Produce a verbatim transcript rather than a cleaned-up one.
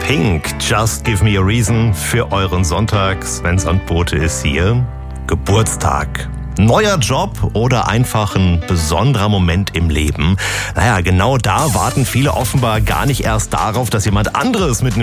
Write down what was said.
Pink, Just Give Me a Reason für euren Sonntag. Sven Sandbote ist hier. Geburtstag. Neuer Job oder einfach ein besonderer Moment im Leben? Naja, genau da warten viele offenbar gar nicht erst darauf, dass jemand anderes mit einem